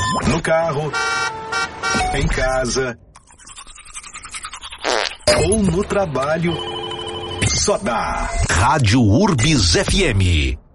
No carro, em casa ou no trabalho, só dá Rádio Urbis FM.